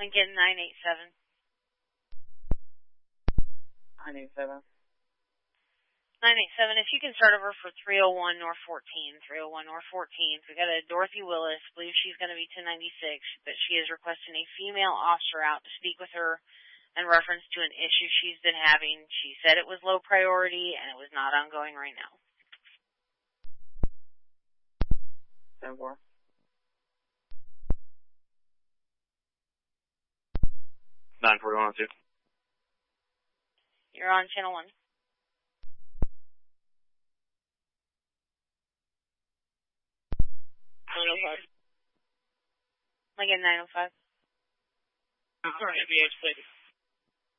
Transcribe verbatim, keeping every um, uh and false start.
Lincoln nine eight seven. nine eight seven. nine eight seven, if you can start over for three oh one North fourteenth. three oh one North fourteenth. We got a Dorothy Willis. I believe she's going to be ten ninety-six, but she is requesting a female officer out to speak with her in reference to an issue she's been having. She said it was low priority and it was not ongoing right now. ten four. nine four one two. You're on channel one. nine oh five. Lincoln nine oh five. All right, F B H, please.